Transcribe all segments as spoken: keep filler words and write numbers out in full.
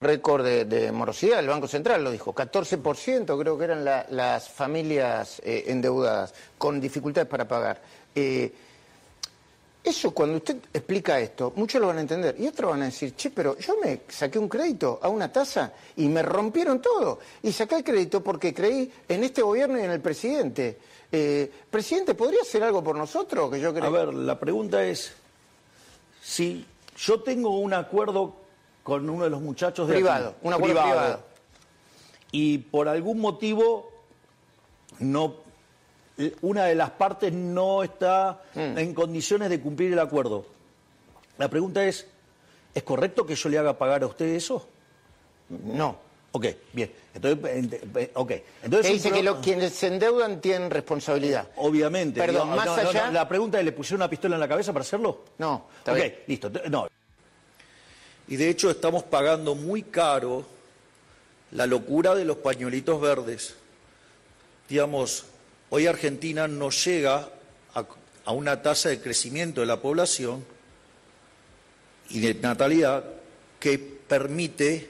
récord de, de morosidad, el Banco Central lo dijo, catorce por ciento creo que eran la, las familias eh, endeudadas, con dificultades para pagar. Eh, Eso, cuando usted explica esto, muchos lo van a entender. Y otros van a decir, che, pero yo me saqué un crédito a una tasa y me rompieron todo. Y saqué el crédito porque creí en este gobierno y en el presidente. Eh, presidente, ¿podría hacer algo por nosotros? Que yo creo... A ver, la pregunta es, si yo tengo un acuerdo con uno de los muchachos de privado, aquí, un acuerdo privado, privado, y por algún motivo no... una de las partes no está mm. en condiciones de cumplir el acuerdo. La pregunta es, ¿es correcto que yo le haga pagar a usted eso? No. Ok, bien. Entonces, okay. Entonces dice pro... que lo, quienes se endeudan tienen responsabilidad. Obviamente. Perdón, digamos, más no, allá... No, no, la pregunta es, ¿le pusieron una pistola en la cabeza para hacerlo? No, está Ok, bien. listo. No. Y de hecho estamos pagando muy caro la locura de los pañuelitos verdes. Digamos... Hoy Argentina no llega a, a una tasa de crecimiento de la población y de natalidad que permite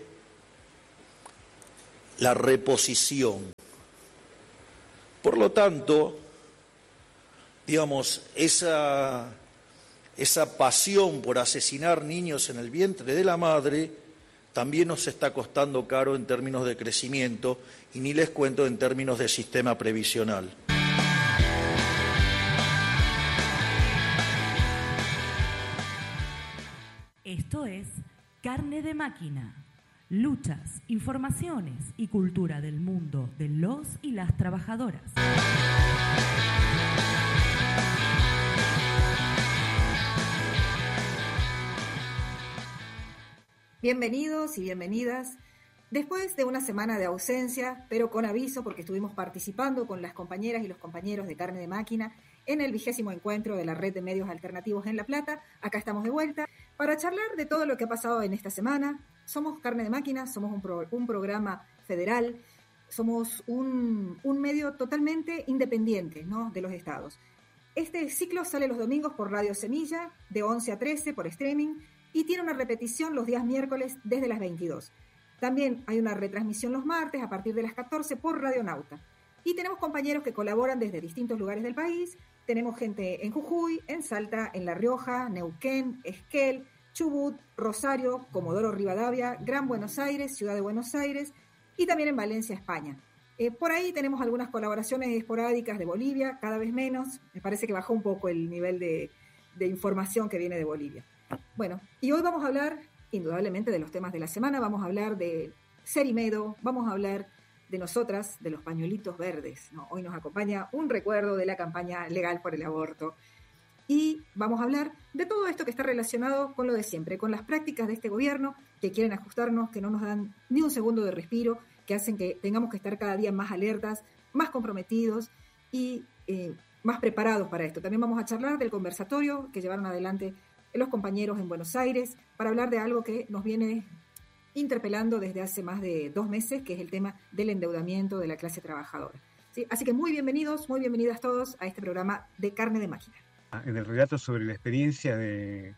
la reposición. Por lo tanto, digamos, esa, esa pasión por asesinar niños en el vientre de la madre también nos está costando caro en términos de crecimiento y ni les cuento en términos de sistema previsional. Esto es Carne de Máquina. Luchas, informaciones y cultura del mundo de los y las trabajadoras. Bienvenidos y bienvenidas. Después de una semana de ausencia, pero con aviso porque estuvimos participando con las compañeras y los compañeros de Carne de Máquina en el vigésimo encuentro de la Red de Medios Alternativos en La Plata, acá estamos de vuelta para charlar de todo lo que ha pasado en esta semana. Somos Carne de Máquina, somos un, pro, un programa federal, somos un, un medio totalmente independiente, ¿no?, de los estados. Este ciclo sale los domingos por Radio Semilla, de once a trece por streaming, y tiene una repetición los días miércoles desde las veintidós. También hay una retransmisión los martes a partir de las catorce por Radio Nauta. Y tenemos compañeros que colaboran desde distintos lugares del país. Tenemos gente en Jujuy, en Salta, en La Rioja, Neuquén, Esquel, Chubut, Rosario, Comodoro Rivadavia, Gran Buenos Aires, Ciudad de Buenos Aires y también en Valencia, España. Eh, por ahí tenemos algunas colaboraciones esporádicas de Bolivia, cada vez menos. Me parece que bajó un poco el nivel de, de información que viene de Bolivia. Bueno, y hoy vamos a hablar indudablemente de los temas de la semana. Vamos a hablar de Cerimedo, vamos a hablar de nosotras, de los pañuelitos verdes, ¿no? Hoy nos acompaña un recuerdo de la campaña legal por el aborto. Y vamos a hablar de todo esto que está relacionado con lo de siempre, con las prácticas de este gobierno que quieren ajustarnos, que no nos dan ni un segundo de respiro, que hacen que tengamos que estar cada día más alertas, más comprometidos y eh, más preparados para esto. También vamos a charlar del conversatorio que llevaron adelante los compañeros en Buenos Aires para hablar de algo que nos viene interpelando desde hace más de dos meses, que es el tema del endeudamiento de la clase trabajadora. ¿Sí? Así que muy bienvenidos, muy bienvenidas todos a este programa de Carne de Máquina. En el relato sobre la experiencia de,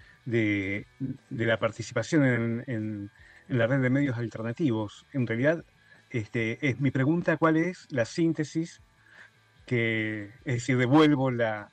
de, de la participación en, en, en la red de medios alternativos, en realidad este, es mi pregunta: ¿cuál es la síntesis que, es decir, devuelvo la,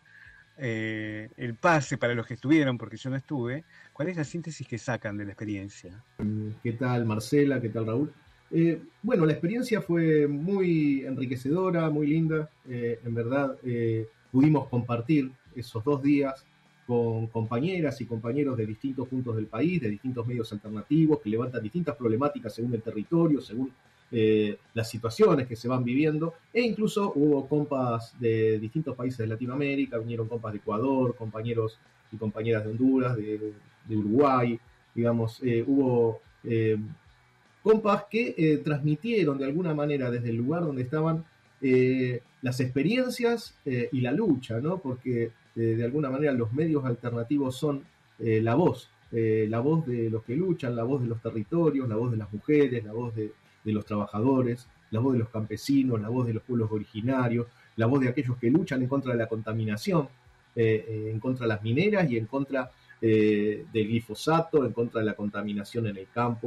eh, el pase para los que estuvieron, porque yo no estuve? ¿Cuál es la síntesis que sacan de la experiencia? ¿Qué tal, Marcela? ¿Qué tal, Raúl? Eh, bueno, la experiencia fue muy enriquecedora, muy linda. Eh, en verdad, eh, pudimos compartir esos dos días con compañeras y compañeros de distintos puntos del país, de distintos medios alternativos, que levantan distintas problemáticas según el territorio, según eh, las situaciones que se van viviendo, e incluso hubo compas de distintos países de Latinoamérica, vinieron compas de Ecuador, compañeros y compañeras de Honduras, de, de Uruguay, digamos, eh, hubo eh, compas que eh, transmitieron de alguna manera desde el lugar donde estaban eh, las experiencias eh, y la lucha, ¿no? Porque eh, de alguna manera los medios alternativos son eh, la voz, eh, la voz de los que luchan, la voz de los territorios, la voz de las mujeres, la voz de, de los trabajadores, la voz de los campesinos, la voz de los pueblos originarios, la voz de aquellos que luchan en contra de la contaminación, eh, eh, en contra de las mineras y en contra eh, del glifosato, en contra de la contaminación en el campo.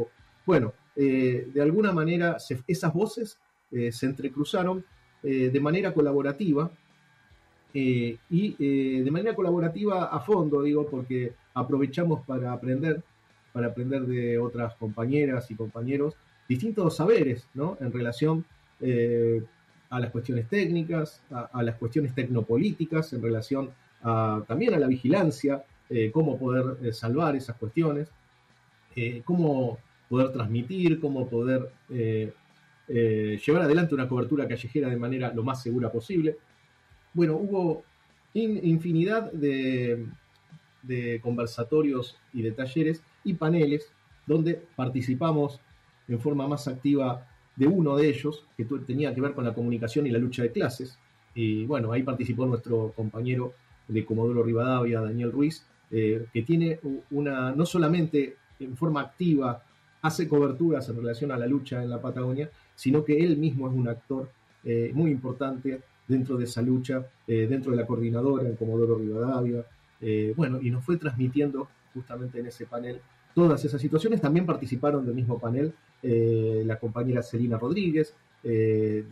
Bueno, eh, de alguna manera se, esas voces eh, se entrecruzaron eh, de manera colaborativa eh, y eh, de manera colaborativa a fondo, digo, porque aprovechamos para aprender, para aprender de otras compañeras y compañeros distintos saberes, ¿no? En relación eh, a las cuestiones técnicas, a, a las cuestiones tecnopolíticas, en relación a, también a la vigilancia, eh, cómo poder eh, salvar esas cuestiones, eh, cómo poder transmitir, cómo poder eh, eh, llevar adelante una cobertura callejera de manera lo más segura posible. Bueno, hubo in, infinidad de, de conversatorios y de talleres y paneles donde participamos en forma más activa de uno de ellos, que tenía que ver con la comunicación y la lucha de clases. Y bueno, ahí participó nuestro compañero de Comodoro Rivadavia, Daniel Ruiz, eh, que tiene una, no solamente en forma activa hace coberturas en relación a la lucha en la Patagonia, sino que él mismo es un actor eh, muy importante dentro de esa lucha, eh, dentro de la coordinadora en Comodoro Rivadavia. Eh, bueno, y nos fue transmitiendo justamente en ese panel todas esas situaciones. También participaron del mismo panel eh, la compañera Celina Rodríguez, eh,